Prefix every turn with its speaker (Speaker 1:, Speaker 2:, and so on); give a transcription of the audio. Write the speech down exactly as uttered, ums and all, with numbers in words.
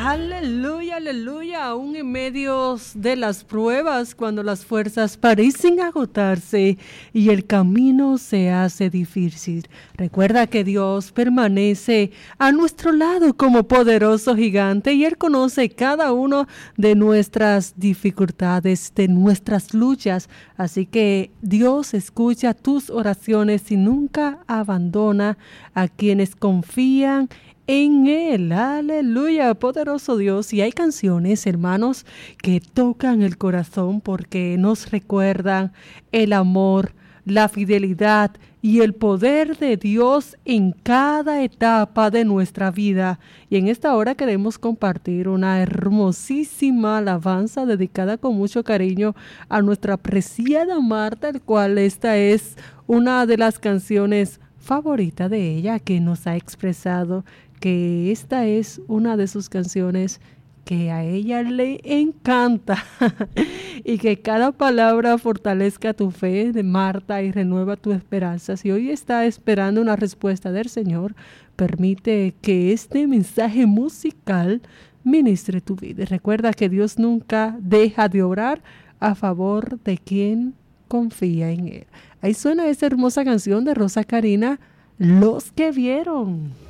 Speaker 1: Aleluya, aleluya, aún en medio de las pruebas, cuando las fuerzas parecen agotarse y el camino se hace difícil. Recuerda que Dios permanece a nuestro lado como poderoso gigante y Él conoce cada uno de nuestras dificultades, de nuestras luchas. Así que Dios escucha tus oraciones y nunca abandona a quienes confían en Él. Aleluya, poderoso Dios. Y hay canciones, hermanos, que tocan el corazón porque nos recuerdan el amor, la fidelidad y el poder de Dios en cada etapa de nuestra vida. Y en esta hora queremos compartir una hermosísima alabanza dedicada con mucho cariño a nuestra apreciada Marta, el cual esta es una de las canciones favoritas de ella, que nos ha expresado que esta es una de sus canciones que a ella le encanta y que cada palabra fortalezca tu fe de Marta y renueva tu esperanza. Si hoy está esperando una respuesta del Señor, permite que este mensaje musical ministre tu vida. Recuerda que Dios nunca deja de orar a favor de quien confía en Él. Ahí suena esta hermosa canción de Rosa Carina, Los que vieron.